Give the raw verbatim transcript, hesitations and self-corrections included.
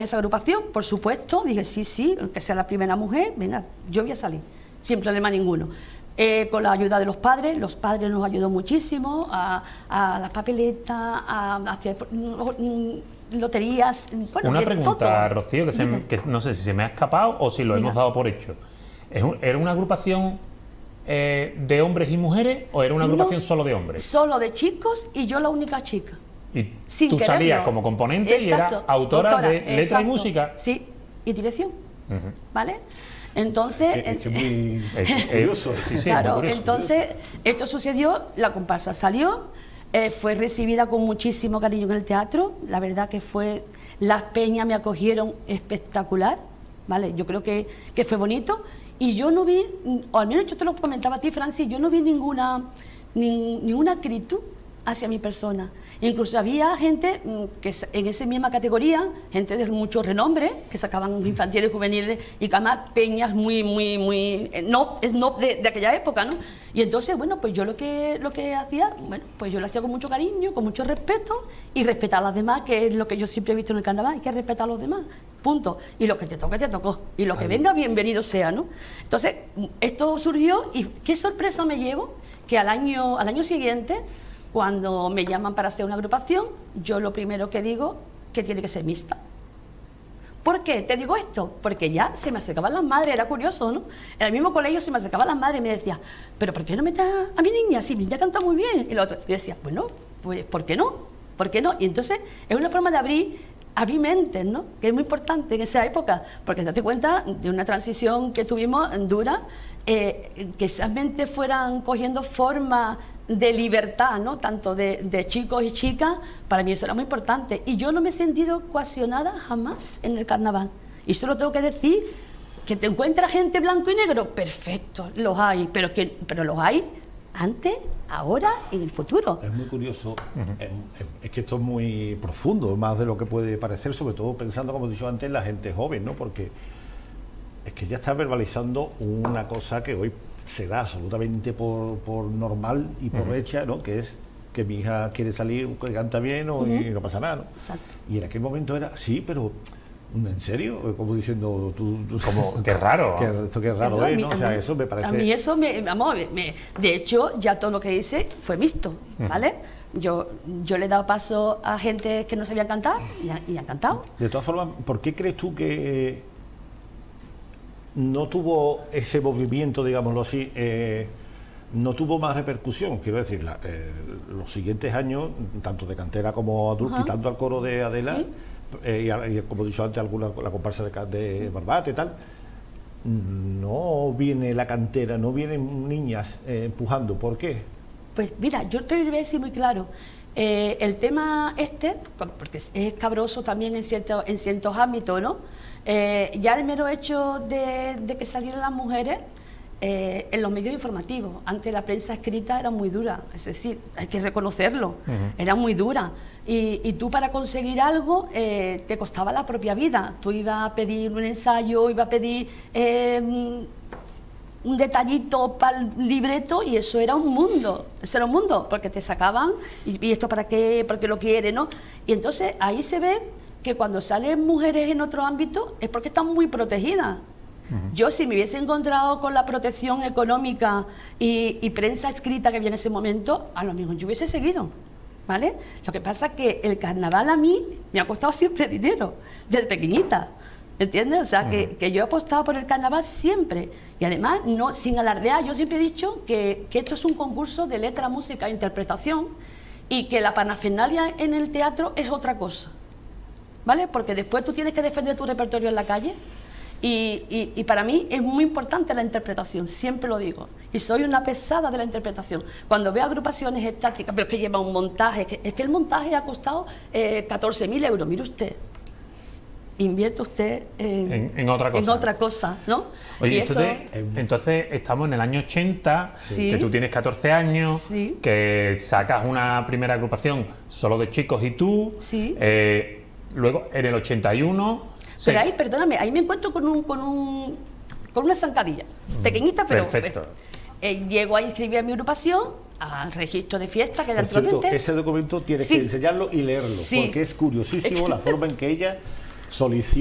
esa agrupación, por supuesto, dije sí, sí, aunque sea la primera mujer, venga, yo voy a salir, sin problema ninguno. Eh, con la ayuda de los padres, los padres nos ayudó muchísimo a, a las papeletas, a, a hacer mm, loterías. Bueno, una pregunta, todo. Rocío, que, se, que no sé si se me ha escapado o si lo Diga. hemos dado por hecho. ¿Es un, ¿Era una agrupación eh, de hombres y mujeres o era una agrupación no, solo de hombres? Solo de chicos y yo la única chica. Y Sin tú quererlo. salías como componente exacto, y eras autora, autora de letra exacto. y música. Sí, y dirección, uh-huh. ¿vale? Entonces, es, es que muy es, curioso. Sí, sí, claro, curioso, entonces curioso. Esto sucedió, la comparsa salió, eh, fue recibida con muchísimo cariño en el teatro, la verdad que fue, las peñas me acogieron espectacular, ¿vale? Yo creo que, que fue bonito y yo no vi, o al menos yo te lo comentaba a ti, Francis, yo no vi ninguna, ni, ninguna acritud hacia mi persona. Incluso había gente que en esa misma categoría, gente de mucho renombre, que sacaban infantiles y juveniles y además peñas muy, muy, muy no, snob de, de aquella época, ¿no? Y entonces, bueno, pues yo lo que, lo que hacía, bueno, pues yo lo hacía con mucho cariño, con mucho respeto y respetar a las demás, que es lo que yo siempre he visto en el carnaval, hay que respetar a los demás, punto. Y lo que te toque, te tocó. Y lo que venga, bienvenido sea, ¿no? Entonces, esto surgió y qué sorpresa me llevo, que al año, al año siguiente, cuando me llaman para hacer una agrupación, yo lo primero que digo que tiene que ser mixta. ¿Por qué te digo esto? Porque ya se me acercaban las madres, era curioso, ¿no? En el mismo colegio se me acercaban las madres y me decían, ¿pero por qué no metes a mi niña? Si mi niña canta muy bien. Y lo otro, y decía, bueno, pues ¿por qué no? ¿Por qué no? Y entonces es una forma de abrir, abrir mentes, ¿no? Que es muy importante en esa época, porque date cuenta de una transición que tuvimos dura, eh, que esas mentes fueran cogiendo forma de libertad, ¿no? Tanto de, de chicos y chicas, para mí eso era muy importante. Y yo no me he sentido coaccionada jamás en el carnaval. Y solo tengo que decir que te encuentras gente blanco y negro, perfecto, los hay, pero, que, pero los hay antes, ahora y en el futuro. Es muy curioso, uh-huh. es, es que esto es muy profundo, más de lo que puede parecer, sobre todo pensando, como he dicho antes, en la gente joven, ¿no? Porque es que ya está verbalizando una cosa que hoy se da absolutamente por, por normal y por uh-huh. hecha, ¿no? Que es que mi hija quiere salir, que canta bien o, uh-huh. y no pasa nada, ¿no? Exacto. Y en aquel momento era, sí, pero ¿en serio? Como diciendo, tú, tú como qué raro, que, esto qué raro es, ¿no? O sea, eso me parece. A mí eso me, vamos, me, de hecho ya todo lo que hice fue mixto, ¿vale? Uh-huh. Yo, yo le he dado paso a gente que no sabía cantar y, ha, y han cantado. De todas formas, ¿por qué crees tú que no tuvo ese movimiento, digámoslo así, eh, no tuvo más repercusión? Quiero decir, la, eh, los siguientes años, tanto de cantera como adulto, uh-huh. quitando al coro de Adela, ¿sí? eh, y, y como he dicho antes, alguna, la comparsa de, de Barbate y tal, no viene la cantera, no vienen niñas eh, empujando. ¿Por qué? Pues mira, yo te voy a decir muy claro. Eh, el tema este, porque es escabroso también en, cierto, en ciertos ámbitos, ¿no? Eh, ya el mero hecho de, de que salieran las mujeres eh, en los medios informativos, antes la prensa escrita era muy dura, es decir, hay que reconocerlo, uh-huh. era muy dura, y, y tú para conseguir algo eh, te costaba la propia vida, tú ibas a pedir un ensayo, ibas a pedir eh, un detallito para el libreto y eso era un mundo, eso era un mundo, porque te sacaban, y, y esto para qué, para qué lo quiere, ¿no? Y entonces ahí se ve que cuando salen mujeres en otro ámbito es porque están muy protegidas. Uh-huh. Yo si me hubiese encontrado con la protección económica y, y prensa escrita que había en ese momento, a lo mejor yo hubiese seguido, ¿vale? Lo que pasa es que el carnaval a mí me ha costado siempre dinero, desde pequeñita, ¿entiendes? O sea, uh-huh. que, que yo he apostado por el carnaval siempre, y además, no sin alardear, yo siempre he dicho que, que esto es un concurso de letra, música e interpretación, y que la parafernalia en el teatro es otra cosa, ¿vale? Porque después tú tienes que defender tu repertorio en la calle y, y, y para mí es muy importante la interpretación, siempre lo digo, y soy una pesada de la interpretación. Cuando veo agrupaciones estáticas, pero que lleva un montaje, que, es que el montaje ha costado eh, catorce mil euros, mire usted, invierte usted en, en, en, otra, cosa. en otra cosa, ¿no? Oye, y entonces, eso... entonces estamos en el año ochenta, sí. que tú tienes catorce años, sí. que sacas una primera agrupación solo de chicos y tú, sí. eh, luego, en el ochenta y uno... Pero ahí, perdóname, ahí me encuentro con un con un con una zancadilla, pequeñita, pero... Perfecto. Eh, llego a inscribir a mi agrupación, al registro de fiesta, que era el Ese documento tienes sí. que enseñarlo y leerlo, sí. porque es curiosísimo la forma en que ella solicita